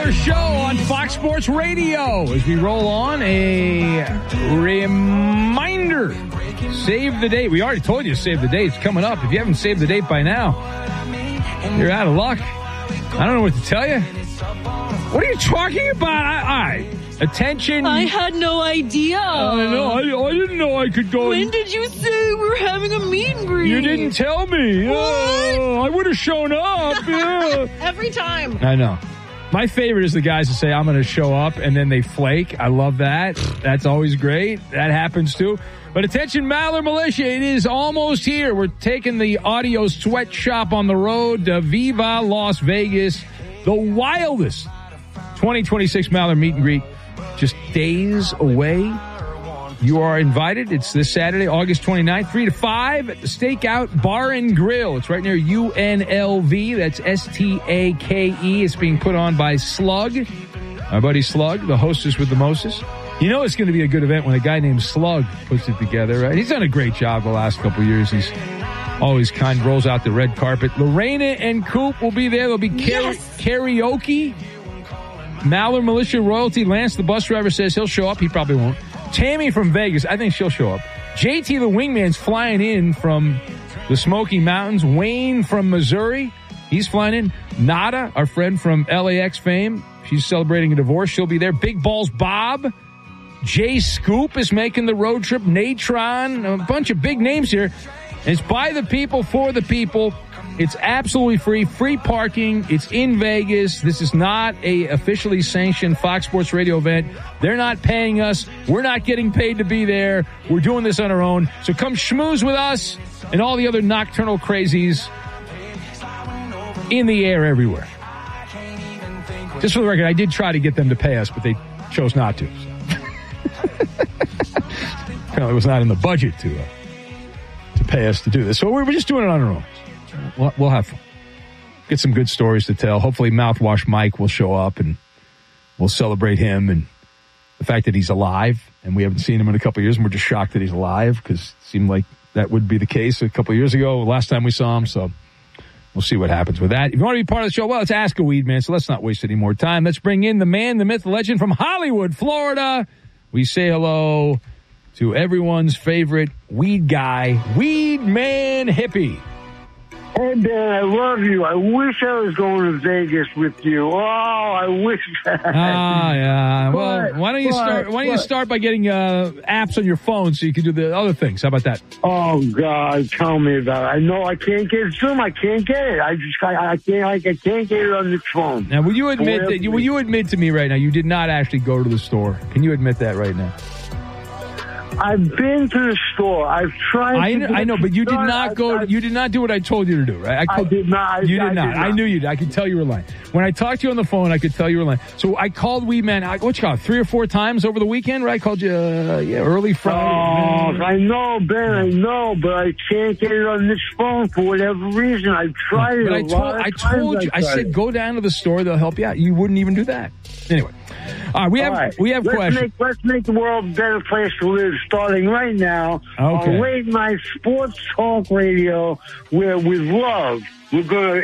Maller Show on Fox Sports Radio. As we roll on, a reminder. Save the date. We already told you to save the date. It's coming up. If you haven't saved the date by now, you're out of luck. I don't know what to tell you. What are you talking about? Attention. I had no idea. I know. I didn't know I could go. When did you say we were having a meet and greet? You didn't tell me. What? I would have shown up. Yeah. Every time. I know. My favorite is the guys that say, I'm going to show up, and then they flake. I love that. That's always great. That happens, too. But attention, Maller Militia, it is almost here. We're taking the audio sweatshop on the road to Viva Las Vegas, the wildest 2026 Maller meet and greet. Just days away. You are invited. It's this Saturday, August 29th, 3 to 5 at the Stakeout Bar and Grill. It's right near UNLV. That's STAKE. It's being put on by Slug, our buddy Slug, the hostess with the mostest. You know it's going to be a good event when a guy named Slug puts it together, right? He's done a great job the last couple of years. He's always kind, rolls out the red carpet. Lorena and Coop will be there. There'll be karaoke. Maller Militia royalty. Lance, the bus driver, says he'll show up. He probably won't. Tammy from Vegas, I think she'll show up. JT the Wingman's flying in from the Smoky Mountains. Wayne from Missouri, he's flying in. Nada, our friend from LAX fame, she's celebrating a divorce. She'll be there. Big Balls Bob. Jay Scoop is making the road trip. Natron, a bunch of big names here. And it's by the people, for the people. It's absolutely free. Free parking. It's in Vegas. This is not a officially sanctioned Fox Sports Radio event. They're not paying us. We're not getting paid to be there. We're doing this on our own. So come schmooze with us and all the other nocturnal crazies in the air everywhere. Just for the record, I did try to get them to pay us, but they chose not to. So. Apparently it was not in the budget to pay us to do this. So we're just doing it on our own. We'll have fun. Get some good stories to tell. Hopefully Mouthwash Mike will show up and we'll celebrate him and the fact that he's alive. And we haven't seen him in a couple of years, and we're just shocked that he's alive because it seemed like that would be the case a couple of years ago, last time we saw him. So we'll see what happens with that. If you want to be part of the show, well, it's Ask a Weed Man, so let's not waste any more time. Let's bring in the man, the myth, the legend from Hollywood, Florida. We say hello to everyone's favorite weed guy, Weed Man Hippie. Hey, Ben, I love you. I wish I was going to Vegas with you. Oh, I wish that. Yeah. Well, why don't you start by getting apps on your phone so you can do the other things? How about that? Oh God, tell me about it. I know I can't get Zoom. I can't get it. I can't get it on this phone. Now, will you admit to me right now you did not actually go to the store? Can you admit that right now? I've been to the store. I've tried. I know, but you did not go. You did not do what I told you to do, right? I did not. You did not. I knew you did. I could tell you were lying. When I talked to you on the phone, I could tell you were lying. So I called Weed Man. What you call it, 3 or 4 times over the weekend, right? I called you, early Friday. Oh, I know, Ben. I know, but I can't get it on this phone for whatever reason. I've tried it. I told you. I said go down to the store. They'll help you out. You wouldn't even do that. Anyway. We have questions. Let's make the world a better place to live, starting right now on late night sports talk radio, where with love we're going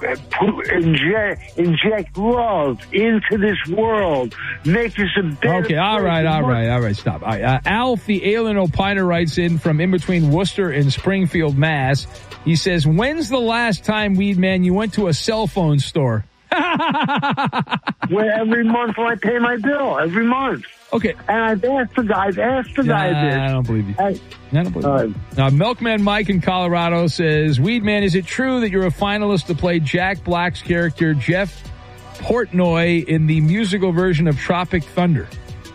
to inject love into this world, make this a better. Okay, all right, stop. All right, Alf, the alien opiner, writes in from in between Worcester and Springfield, Mass. He says, "When's the last time, Weed Man, you went to a cell phone store?" Where every month I pay my bill, every month. Okay. And I've asked the guy this. I don't believe you. I don't believe you. Now, Milkman Mike in Colorado says, Weed Man, is it true that you're a finalist to play Jack Black's character, Jeff Portnoy, in the musical version of Tropic Thunder?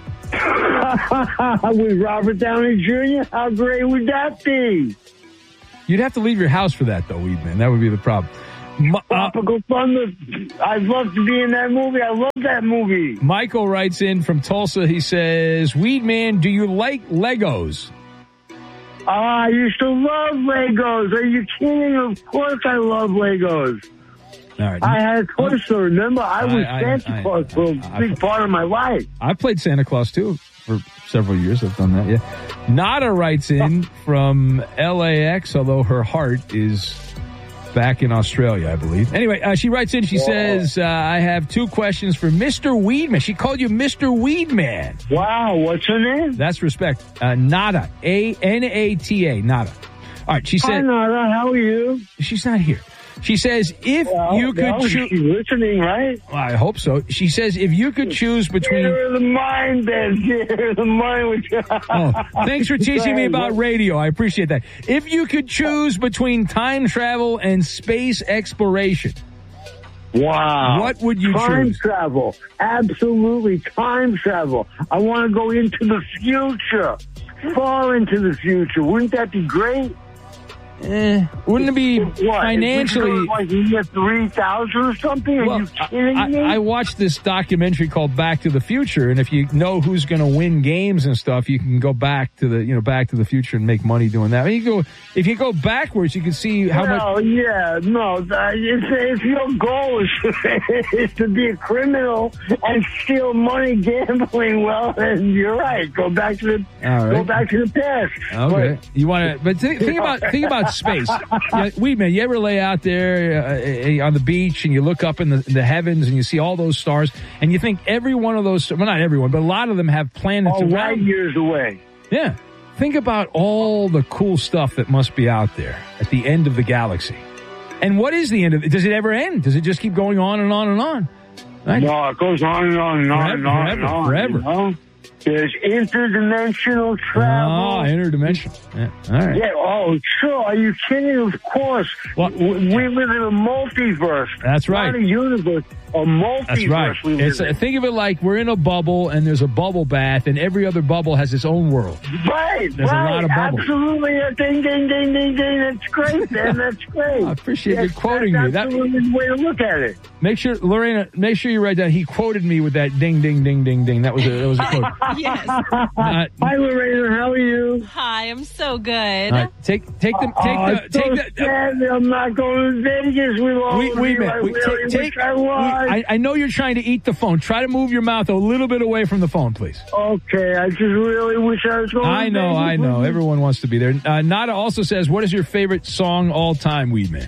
With Robert Downey Jr.? How great would that be? You'd have to leave your house for that, though, Weed Man. That would be the problem. Tropical Thunder. I'd love to be in that movie. I love that movie. Michael writes in from Tulsa. He says, Weed Man, do you like Legos? I used to love Legos. Are you kidding? Of course I love Legos. All right. I had a toy store. Remember, I was Santa Claus for a big part of my life. I played Santa Claus, too, for several years. I've done that, yeah. Nada writes in from LAX, although her heart is back in Australia, I believe. Anyway, she writes in, she says, I have 2 questions for Mr. Weedman. She called you Mr. Weedman. Wow, what's her name? That's respect. Nada. A-N-A-T-A, Nada. All right, she said... Hi, Nada, how are you? She's not here. She says, if you could choose... She's listening, right? Well, I hope so. She says, if you could choose between... Share the mind, Ben. Share the mind with you. Thanks for teaching me about radio. I appreciate that. If you could choose between time travel and space exploration... Wow. What would you choose? Time travel. Absolutely time travel. I want to go into the future. Far into the future. Wouldn't that be great? Wouldn't it be financially... Like you get 3,000 or something? Are you kidding me? I watched this documentary called Back to the Future, and if you know who's going to win games and stuff, you can go back to the Back to the Future and make money doing that. If you go backwards, you can see how much. Oh yeah, no. If your goal is to be a criminal and steal money gambling, well, then you're right. Go back to the past. Okay, you want to, but think about space. Weedman, you ever lay out there on the beach and you look up in the heavens and you see all those stars and you think every one of those, well, not everyone, but a lot of them have planets around. Light years away. Yeah. Think about all the cool stuff that must be out there at the end of the galaxy. And what is the end of it? Does it ever end? Does it just keep going on and on and on? Right? No, it goes on and on and on and on and on. Forever. You know? There's interdimensional travel. Oh, interdimensional. Yeah. All right. Yeah, sure. Are you kidding? Of course. Well, we live in a multiverse. That's right. Not a universe. A multiverse. That's right. Think of it like we're in a bubble and there's a bubble bath and every other bubble has its own world. Right. There's a lot of bubbles. Absolutely. Ding, ding, ding, ding, ding. That's great, man. That's great. I appreciate you quoting me. That's the way to look at it. Make sure, Lorena, you write down. He quoted me with that ding, ding, ding, ding, ding. That was a quote. Yes. Hi, Lorena. How are you? Hi, I'm so good. Take the. Sad I'm not going to Vegas with all of you. I really wish I was. I know you're trying to eat the phone. Try to move your mouth a little bit away from the phone, please. Okay, I just really wish I was going to Vegas. I know. Everyone wants to be there. Nada also says, what is your favorite song all time, Weedman?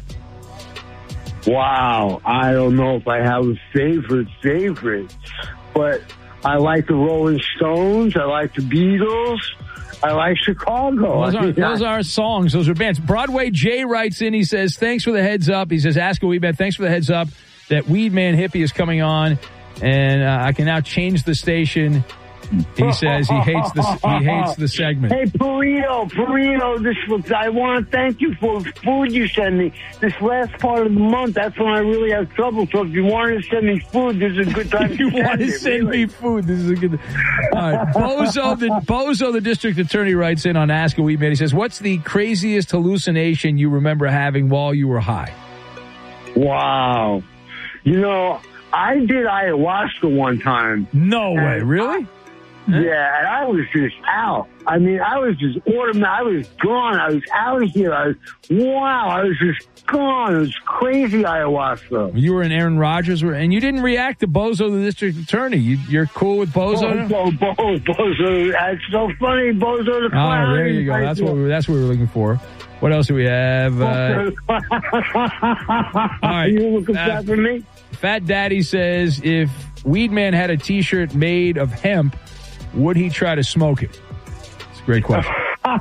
Wow, I don't know if I have a favorite, but I like the Rolling Stones. I like the Beatles. I like Chicago. Those are songs. Those are bands. Broadway Jay writes in. He says, thanks for the heads up. He says, ask a Weedman. Thanks for the heads up that Weedman Hippie is coming on, and I can now change the station. He says he hates the segment. Hey, Perino, I want to thank you for the food you send me. This last part of the month, that's when I really have trouble. So if you want to send me food, this is a good time. If you want to send me food, this is a good. All right, Bozo, the district attorney, writes in on Ask a Weedman. He says, "What's the craziest hallucination you remember having while you were high?" Wow, I did ayahuasca one time. No way, really? Yeah, and I was just out. I mean, I was just automatic. I was gone. I was out of here. I was just gone. It was crazy ayahuasca. You were in Aaron Rodgers, and you didn't react to Bozo, the district attorney. You're cool with Bozo? Bozo. That's so funny. Bozo the clown. Oh, there you go. That's what we were looking for. What else do we have? All right. You looking for me? Fat Daddy says, if Weedman had a T-shirt made of hemp, would he try to smoke it? It's a great question.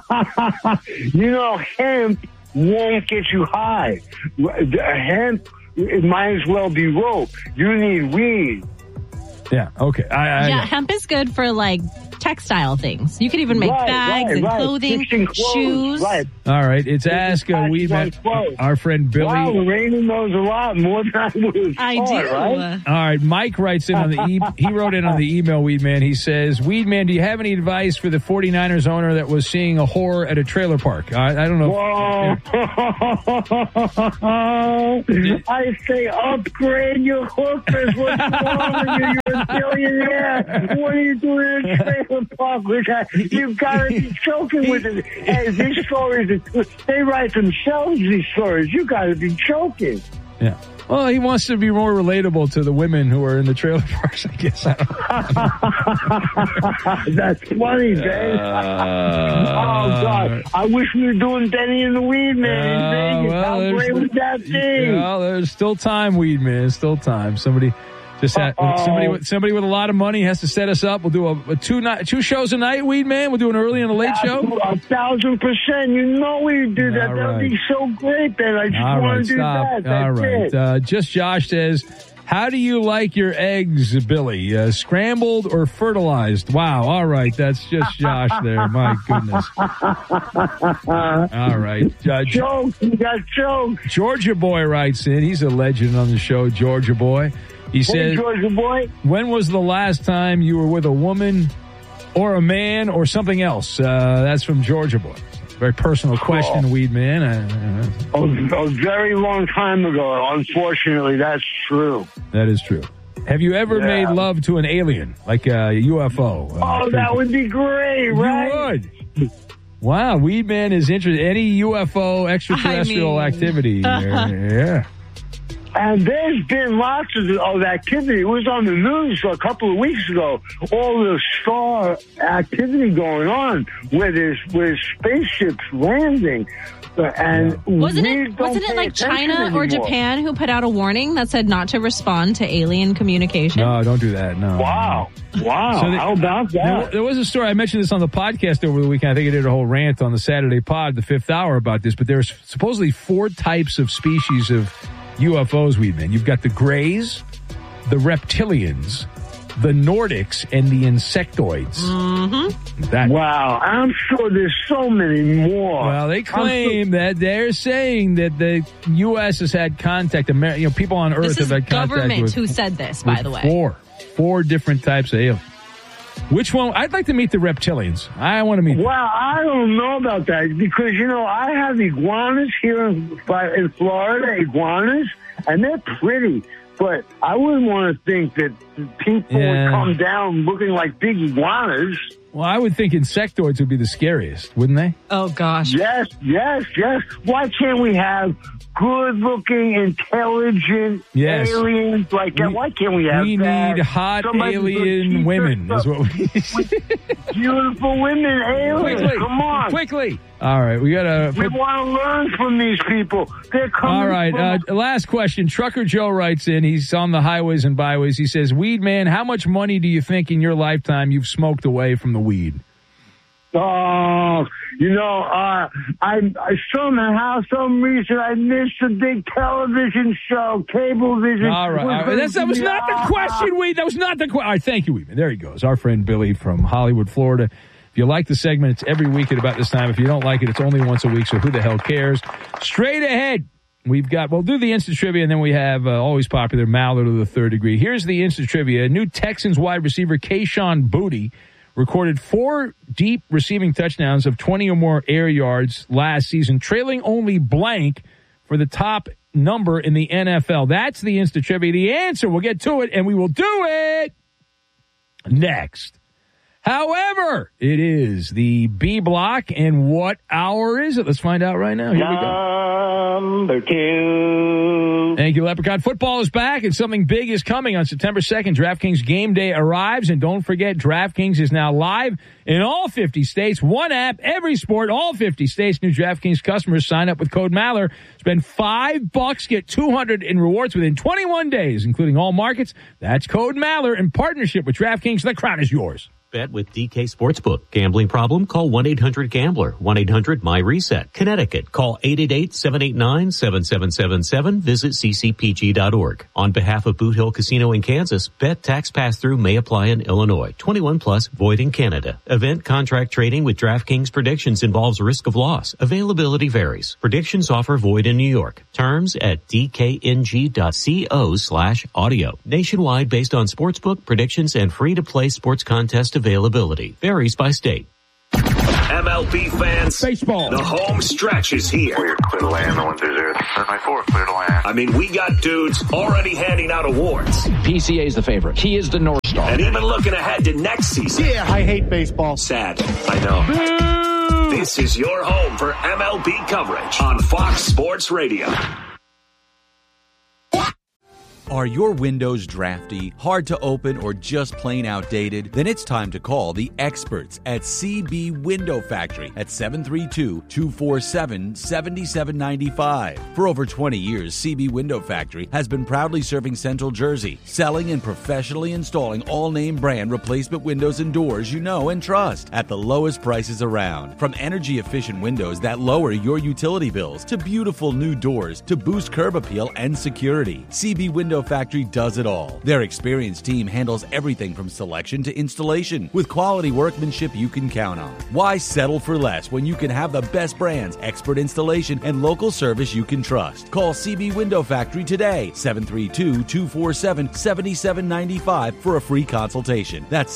Hemp won't get you high. Hemp, it might as well be rope. You need weed. Yeah, okay. Hemp is good for, textile things. You could even make bags and clothing, shoes. Right. All right, it's Ask a Weedman. Our friend Billy. Wow, Lorena knows a lot more than I would. I do. Right? All right, Mike writes in on he wrote in on the email, Weedman. He says, Weedman, do you have any advice for the 49ers owner that was seeing a whore at a trailer park? I don't know. I say upgrade your hookers. What's wrong with you? You're a billionaire. What are you doing in a trailer park with that? You've got to be joking with it. Hey, these stories, they write themselves, these stories. You got to be joking. Yeah. Well, he wants to be more relatable to the women who are in the trailer parks, I guess. I don't That's funny, Dave. Oh, God. I wish we were doing Benny and the Weed Man in Vegas. How great was that thing? Well, there's still time, Weed Man. Still time. Somebody with a lot of money has to set us up. We'll do a two shows a night, Weed Man. We'll do an early and a late show. 1,000%. You know we do that. That would be so great, Ben. I just want to do that. That's it. Just Josh says, how do you like your eggs, Billy? Scrambled or fertilized? Wow. All right. That's just Josh there. My goodness. All right. Joke. You got joke. Georgia Boy writes in. He's a legend on the show, Georgia Boy. He said, Georgia Boy, when was the last time you were with a woman or a man or something else? That's from Georgia Boy. Very personal question, Weed Man. A very long time ago. Unfortunately, that's true. That is true. Have you ever made love to an alien, like a UFO? That would be great, right? You would. Wow, Weed Man is interested. Any UFO extraterrestrial activity? Yeah. And there's been lots of activity. It was on the news a couple of weeks ago. All the star activity going on where spaceships landing. And wasn't it like China anymore. Or Japan who put out a warning that said not to respond to alien communication? No, don't do that. No. Wow. So how about that? There was a story. I mentioned this on the podcast over the weekend. I think I did a whole rant on the Saturday pod, the 5th hour, about this. But there's supposedly 4 types of species of UFOs, Weed Man. You've got the Greys, the Reptilians, the Nordics, and the Insectoids. Mm-hmm. Wow, I'm sure there's so many more. Well, they claim that they're saying that the U.S. has had contact. People on Earth have had contact with. This is government who said this, by the way. 4 different types of aliens. Which one? I'd like to meet the Reptilians. I want to meet them. Well, I don't know about that because, I have iguanas here in Florida, iguanas, and they're pretty. But I wouldn't want to think that people would come down looking like big iguanas. Well, I would think insectoids would be the scariest, wouldn't they? Oh, gosh. Yes. Why can't we have good-looking, intelligent aliens like that? Why can't we have that? We need hot alien women is what we need. Beautiful women, aliens. Come on. Quickly. All right, we want to learn from these people. They're coming. All right, last question. Trucker Joe writes in. He's on the highways and byways. He says, Weed Man, how much money do you think in your lifetime you've smoked away from the weed? Oh, I somehow, some reason, I missed a big television show, Cablevision. All right. That was not the question, Weed. That was not the question. All right, thank you, Weed. There he goes. Our friend Billy from Hollywood, Florida. If you like the segment, it's every week at about this time. If you don't like it, it's only once a week, so who the hell cares? Straight ahead, we'll do the instant trivia, and then we have always popular Maller to the Third Degree. Here's the instant trivia. New Texans wide receiver Kayshon Boutte recorded 4 deep receiving touchdowns of 20 or more air yards last season, trailing only blank for the top number in the NFL. That's the instant trivia. The answer, we'll get to it, and we will do it next. However, it is the B block, and what hour is it? Let's find out right now. Here we go. Number 2. Thank you, Leprechaun. Football is back, and something big is coming on September 2nd. DraftKings Game Day arrives, and don't forget, DraftKings is now live in all 50 states. One app, every sport, all 50 states. New DraftKings customers sign up with code Maller. Spend $5, get $200 in rewards within 21 days, including all markets. That's code Maller in partnership with DraftKings. The crown is yours. Bet with DK Sportsbook. Gambling problem? Call 1-800-GAMBLER. 1-800-MY-RESET. Connecticut. Call 888-789-7777. Visit ccpg.org. On behalf of Boot Hill Casino in Kansas, bet tax pass-through may apply in Illinois. 21 plus, void in Canada. Event contract trading with DraftKings predictions involves risk of loss. Availability varies. Predictions offer void in New York. Terms at dkng.co/audio. Nationwide based on sportsbook predictions and free-to-play sports contest availability. Varies by state. MLB fans, baseball. The home stretch is here. We're clear to land, no 1-0. My 4, clear to land. I mean, we got dudes already handing out awards. PCA is the favorite. He is the North Star. And even looking ahead to next season. Yeah, I hate baseball. Sad, I know. Boo! This is your home for MLB coverage on Fox Sports Radio. Are your windows drafty, hard to open, or just plain outdated? Then it's time to call the experts at CB Window Factory at 732-247-7795. For over 20 years, CB Window Factory has been proudly serving Central Jersey, selling and professionally installing all name brand replacement windows and doors you know and trust at the lowest prices around. From energy efficient windows that lower your utility bills to beautiful new doors to boost curb appeal and security, CB Window Factory does it all. Their experienced team handles everything from selection to installation with quality workmanship you can count on. Why settle for less when you can have the best brands, expert installation, and local service you can trust? Call CB Window Factory today, 732-247-7795 for a free consultation. That's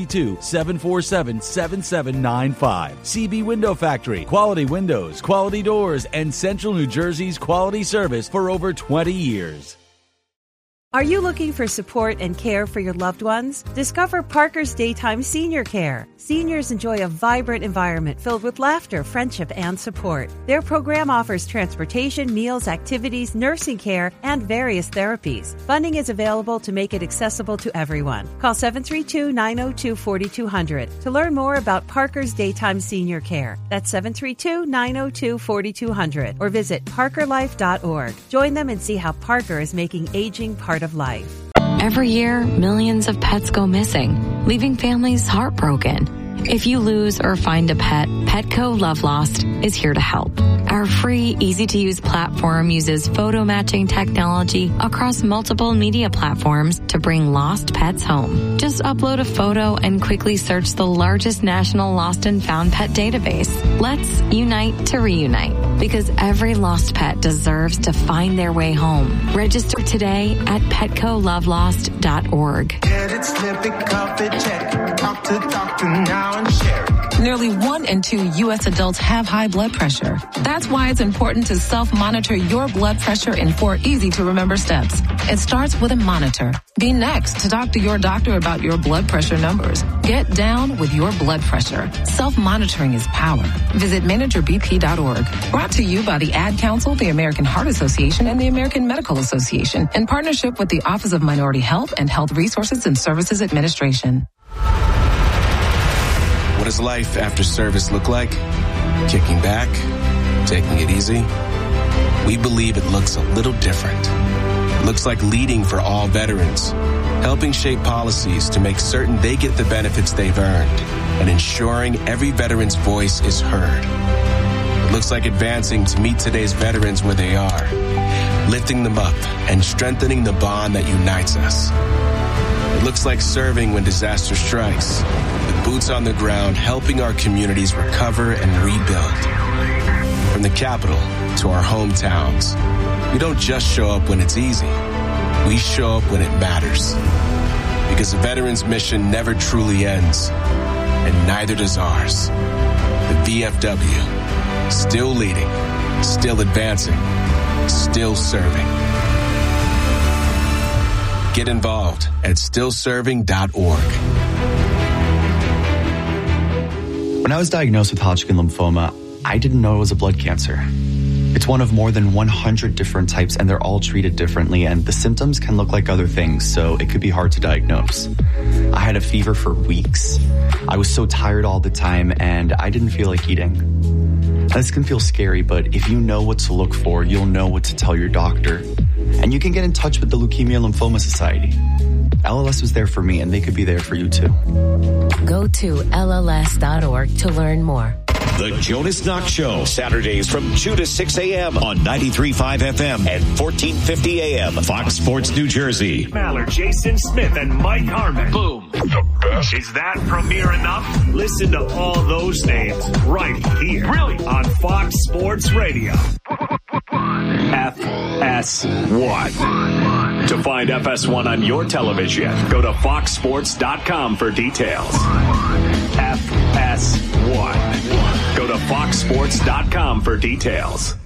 732-747-7795. CB Window Factory. Quality windows, quality doors, and Central New Jersey's quality service for over 20 years. Are you looking for support and care for your loved ones? Discover Parker's Daytime Senior Care. Seniors enjoy a vibrant environment filled with laughter, friendship, and support. Their program offers transportation, meals, activities, nursing care, and various therapies. Funding is available to make it accessible to everyone. Call 732-902-4200 to learn more about Parker's Daytime Senior Care. That's 732-902-4200 or visit parkerlife.org. Join them and see how Parker is making aging part of life. Every year, millions of pets go missing, leaving families heartbroken. If you lose or find a pet, Petco Love Lost is here to help. Our free, easy-to-use platform uses photo matching technology across multiple media platforms to bring lost pets home. Just upload a photo and quickly search the largest national lost and found pet database. Let's unite to reunite, because every lost pet deserves to find their way home. Register today at PetcoLoveLost.org. Get it, slip it, cuff it, check it. Talk to doctor now and share it. Nearly 1 in 2 U.S. adults have high blood pressure. That's why it's important to self-monitor your blood pressure in 4 easy-to-remember steps. It starts with a monitor. Be next to talk to your doctor about your blood pressure numbers. Get down with your blood pressure. Self-monitoring is power. Visit managerbp.org. Brought to you by the Ad Council, the American Heart Association, and the American Medical Association, in partnership with the Office of Minority Health and Health Resources and Services Administration. What does life after service look like? Kicking back? Taking it easy? We believe it looks a little different. It looks like leading for all veterans, helping shape policies to make certain they get the benefits they've earned, and ensuring every veteran's voice is heard. It looks like advancing to meet today's veterans where they are, lifting them up and strengthening the bond that unites us. It looks like serving when disaster strikes, with boots on the ground helping our communities recover and rebuild. From the capital to our hometowns, we don't just show up when it's easy. We show up when it matters. Because the veterans' mission never truly ends, and neither does ours. The VFW, still leading, still advancing, still serving. Get involved at stillserving.org. When I was diagnosed with Hodgkin lymphoma, I didn't know it was a blood cancer. It's one of more than 100 different types, and they're all treated differently, and the symptoms can look like other things, so it could be hard to diagnose. I had a fever for weeks. I was so tired all the time, and I didn't feel like eating. Now, this can feel scary, but if you know what to look for, you'll know what to tell your doctor. And you can get in touch with the Leukemia Lymphoma Society. LLS was there for me, and they could be there for you too. Go to LLS.org to learn more. The Jonas Knox Show, Saturdays from 2 to 6 a.m. on 93.5 FM and 1450 a.m. Fox Sports New Jersey. Maller, Jason Smith, and Mike Harmon. Boom. The best. Is that premiere enough? Listen to all those names right here. Really? On Fox Sports Radio. FS1. To find FS1 on your television, go to foxsports.com for details. FS1. Go to foxsports.com for details.